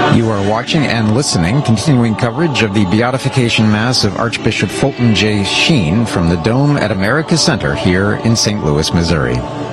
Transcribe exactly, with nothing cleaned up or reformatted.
You are watching and listening continuing coverage of the Beatification Mass of Archbishop Fulton J. Sheen from the Dome at America Center here in Saint Louis, Missouri.